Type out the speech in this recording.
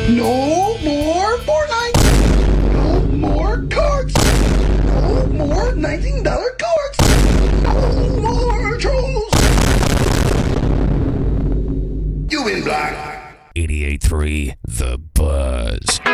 No more Fortnite! No more cards! No more $19 cards! No more trolls! You in black! 88.3 The Buzz.